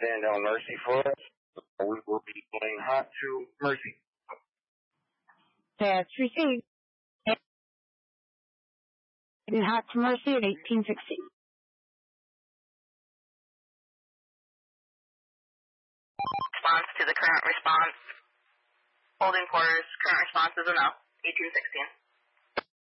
stand down Mercy for us. We will be going hot to Mercy. That's received. And hot to Mercy at 1860. Response to the current response. Holding quarters, current response is a no. 1816.